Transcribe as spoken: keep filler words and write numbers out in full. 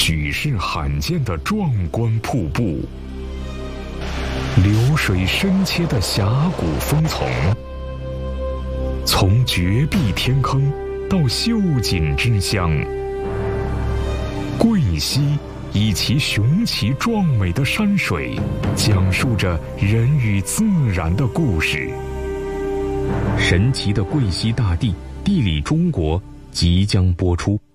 举世罕见的壮观瀑布，流水深切的峡谷峰丛，从绝壁天坑到秀锦之乡，贵溪以其雄奇壮美的山水，讲述着人与自然的故事。 神奇的贵溪大地，地理中国即将播出。